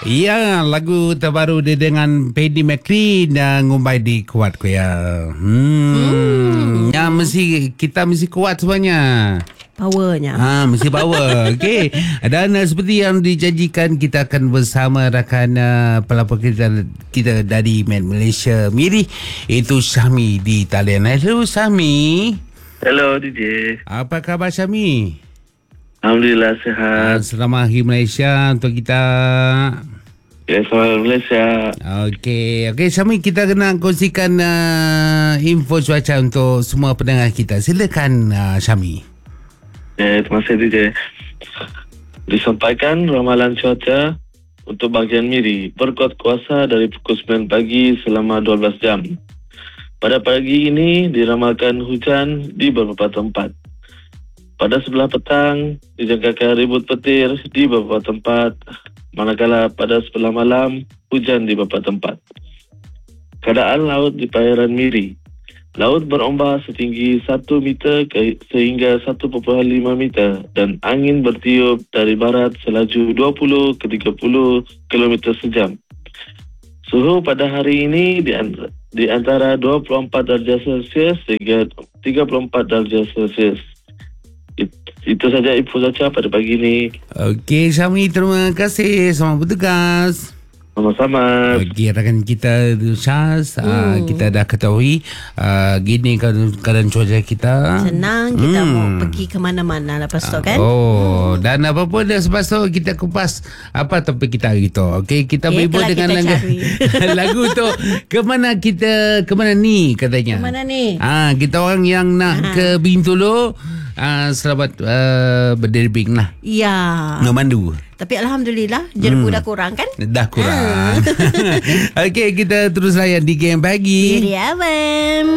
Ya, lagu terbaru dia dengan Paddy McCree dan Ngumbai di kuat ko ya. Ya, kita mesti kuat sebenarnya. Powernya. Mesti power. Okey. Dan seperti yang dijanjikan, kita akan bersama rakan pelapor kita dari Malaysia Miri, itu Syami di talian. Hello Syami. Hello DJ. Apa khabar Syami? Alhamdulillah sihat. Selamat Hari Malaysia untuk kita. Ya, selamat Malaysia. Okey, Syami, kita kena kongsikan info cuaca untuk semua pendengar kita. Silakan Syami. Ya, terima kasih DJ. Disampaikan ramalan cuaca untuk bahagian Miri berkuat kuasa dari pukul 9 pagi selama 12 jam. Pada pagi ini diramalkan hujan di beberapa tempat. Pada sebelah petang dijangkakan ribut petir di beberapa tempat, manakala pada sebelah malam hujan di beberapa tempat. Keadaan laut di perairan Miri. Laut berombak setinggi 1 meter sehingga 1,5 meter dan angin bertiup dari barat selaju 20 ke 30 km sejam. Suhu pada hari ini di antara 24 darjah Celsius hingga 34 darjah Celsius. Itu saja info cuaca pada pagi ini. Okey Syami, terima kasih. Selamat bertugas. Sama-sama. Okey, rakan kita Syaz, kita dah ketahui gini keadaan cuaca kita. Senang kita mau pergi ke mana-mana lepas tu kan. Dan apa pun lepas tu kita kupas apa topik kita hari tu. Okey, kita berhibur dengan lagu tu. Kemana ni katanya. Kemana ni? Kita orang yang nak ke Bintulu, selamat berderbing lah. Ya. Nak mandu. Tapi Alhamdulillah jerbu dah kurang kan? Dah kurang. Okey, kita terus layan di Game Pagi. Diri Abang.